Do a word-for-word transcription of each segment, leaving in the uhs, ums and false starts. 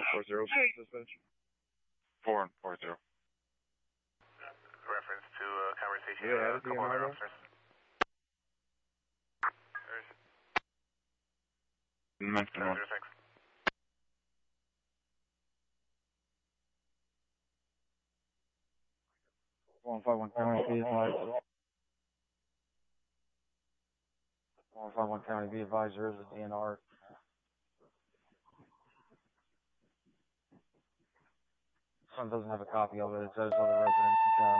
four zero, dispatch. Four and four zero. Reference to a conversation Yeah, with a couple other officers. Mention one. One five one County, be advised. One five one County, be advised there is a D N R. Son doesn't have a copy of it. It says other residents in town.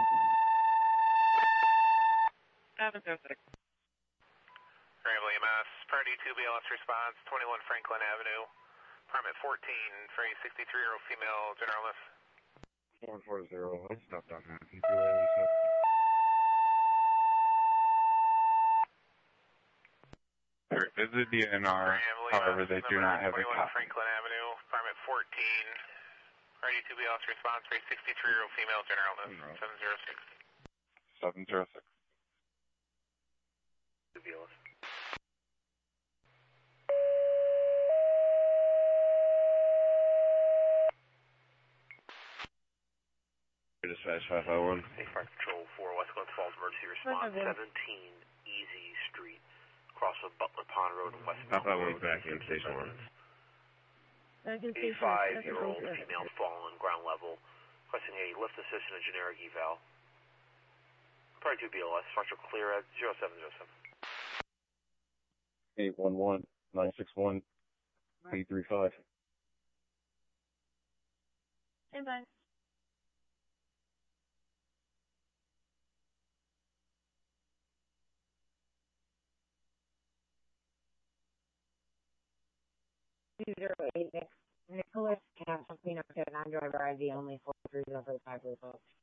seven zero six. Granville E M S, priority two B L S response, twenty-one Franklin Avenue, permit fourteen for a sixty-three-year-old female generalist. Four four zero, I stopped on that. He's really stuff. There is a D N R, however, they do not have a twenty-one copy. Franklin Avenue, permit fourteen, priority two B L S response for a sixty-three-year-old female generalist. No. seven zero six. seven zero six. two B L S. Dispatch five five one. Hey, Fire Control four, West Glen Falls emergency response, seventeen Easy Street, across from Butler Pond Road and West five five Road. one back in station one. eighty-five-year-old female fallen ground level, requesting a lift assist and a generic eval. Probably two B L S, structure clear at zero seven zero seven. eight one one, nine six one, eight three five. Stand by. two zero eight Nicholas, Camp Pino, non-driver I D only four three zero five.